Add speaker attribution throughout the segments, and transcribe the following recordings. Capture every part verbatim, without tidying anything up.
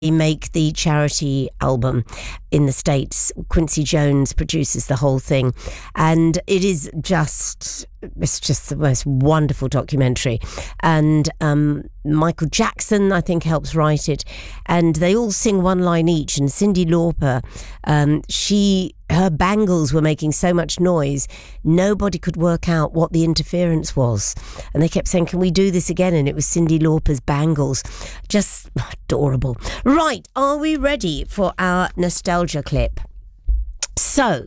Speaker 1: make the charity album in the States. Quincy Jones produces the whole thing, and it is just it's just the most wonderful documentary. And um, Michael Jackson, I think, helps write it, and they all sing one line each. And Cyndi Lauper, um, she her bangles were making so much noise, nobody could work out what the interference was. And they kept saying, can we do this again? And it was Cyndi Lauper's bangles. Just adorable. Right, are we ready for our nostalgia clip? So,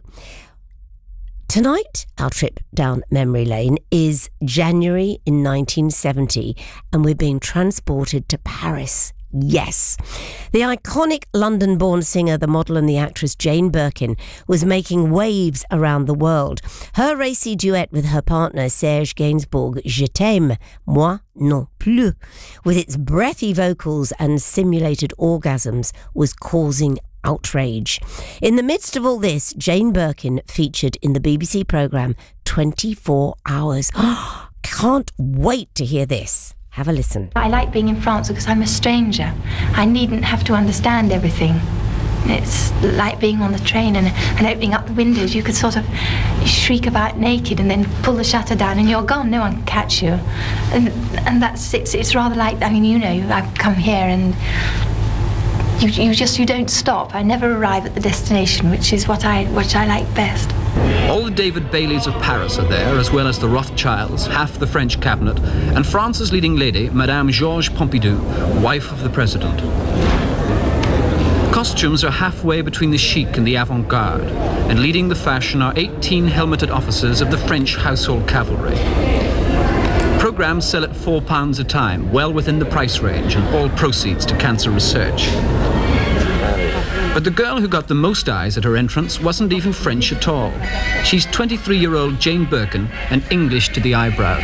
Speaker 1: tonight, our trip down memory lane is January in nineteen seventy, and we're being transported to Paris. Yes. The iconic London-born singer, the model and the actress Jane Birkin was making waves around the world. Her racy duet with her partner Serge Gainsbourg, Je t'aime, moi non plus, with its breathy vocals and simulated orgasms, was causing outrage. In the midst of all this, Jane Birkin featured in the B B C programme twenty-four hours. Can't wait to hear this. Have a listen.
Speaker 2: I like being in France because I'm a stranger. I needn't have to understand everything. It's like being on the train and, and opening up the windows. You could sort of shriek about naked and then pull the shutter down and you're gone. No one can catch you. And and that's it's it's rather like, I mean, you know, I've come here and you you just you don't stop. I never arrive at the destination, which is what I what I like best.
Speaker 3: All the David Baileys of Paris are there, as well as the Rothschilds, half the French cabinet, and France's leading lady, Madame Georges Pompidou, wife of the president. Costumes are halfway between the chic and the avant-garde, and leading the fashion are eighteen helmeted officers of the French household cavalry. Programs sell at four pounds a time, well within the price range, and all proceeds to cancer research. But the girl who got the most eyes at her entrance wasn't even French at all. She's twenty-three-year-old Jane Birkin, and English to the eyebrows.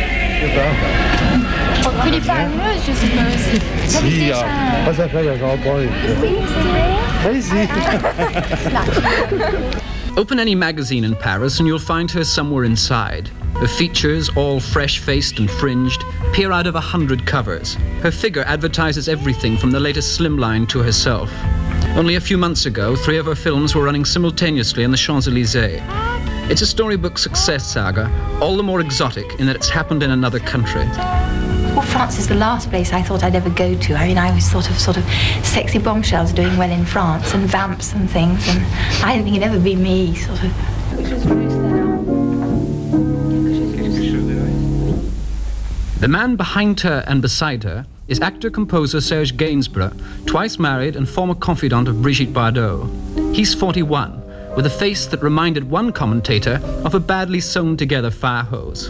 Speaker 3: Open any magazine in Paris and you'll find her somewhere inside. Her features, all fresh-faced and fringed, peer out of a hundred covers. Her figure advertises everything from the latest slimline to herself. Only a few months ago, three of her films were running simultaneously in the Champs-Élysées. It's a storybook success saga, all the more exotic in that it's happened in another country.
Speaker 2: Well, France is the last place I thought I'd ever go to. I mean, I was sort of, sort of sexy bombshells doing well in France and vamps and things, and I didn't think it'd ever be me, sort of.
Speaker 3: The man behind her and beside her is actor-composer Serge Gainsbourg, twice married and former confidant of Brigitte Bardot. He's forty-one, with a face that reminded one commentator of a badly sewn-together fire hose.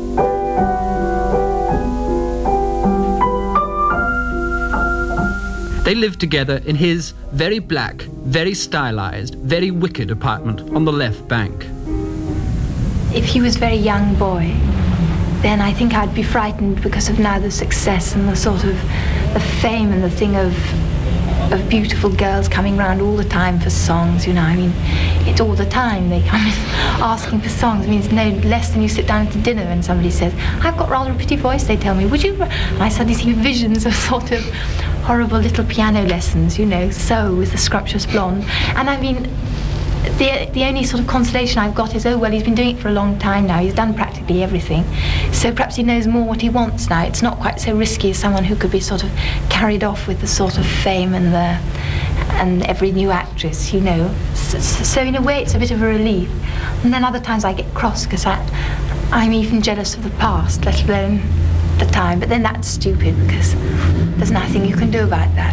Speaker 3: They live together in his very black, very stylized, very wicked apartment on the left bank.
Speaker 2: If he was a very young boy, then I think I'd be frightened because of now the success and the sort of the fame and the thing of of beautiful girls coming round all the time for songs, you know. I mean, it's all the time they come in asking for songs. I mean, it's no less than you sit down to dinner and somebody says, I've got rather a pretty voice, they tell me, would you? And I suddenly see visions of sort of horrible little piano lessons, you know, so with the scrumptious blonde. And I mean, The, the only sort of consolation I've got is, oh, well, he's been doing it for a long time now. He's done practically everything. So perhaps he knows more what he wants now. It's not quite so risky as someone who could be sort of carried off with the sort of fame and the and every new actress, you know. So, so in a way, it's a bit of a relief. And then other times I get cross because I'm even jealous of the past, let alone the time. But then that's stupid because there's nothing you can do about that.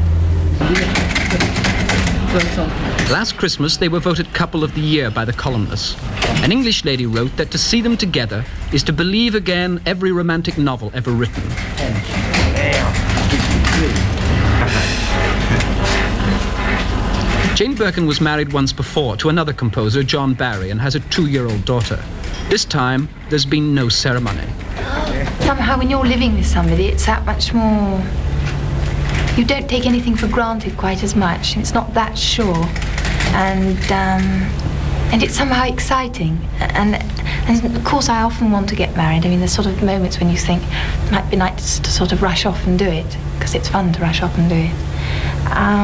Speaker 3: Last Christmas, they were voted Couple of the Year by the columnists. An English lady wrote that to see them together is to believe again every romantic novel ever written. Jane Birkin was married once before to another composer, John Barry, and has a two-year-old daughter. This time, there's been no ceremony.
Speaker 2: Somehow, when you're living with somebody, it's that much more... You don't take anything for granted quite as much. It's not that sure, and um, and it's somehow exciting. And and of course, I often want to get married. I mean, there's sort of moments when you think it might be nice to sort of rush off and do it because it's fun to rush off and do it. Um,